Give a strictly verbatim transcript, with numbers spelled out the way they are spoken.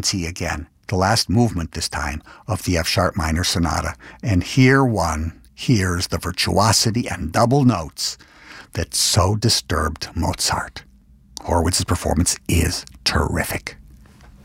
Andante again, the last movement this time of the F-sharp minor sonata. And here one hears the virtuosity and double notes that so disturbed Mozart. Horowitz's performance is terrific.